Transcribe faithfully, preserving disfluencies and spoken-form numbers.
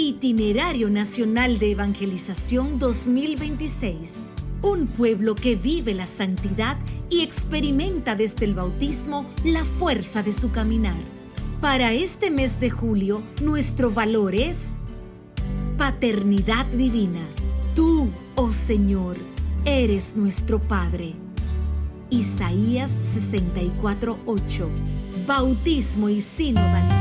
Itinerario Nacional de Evangelización dos mil veintiséis. Un pueblo que vive la santidad y experimenta desde el bautismo la fuerza de su caminar. Para este mes de julio, nuestro valor es paternidad divina. Tú, oh Señor, eres nuestro Padre. Isaías sesenta y cuatro, ocho. Bautismo y sinodalidad.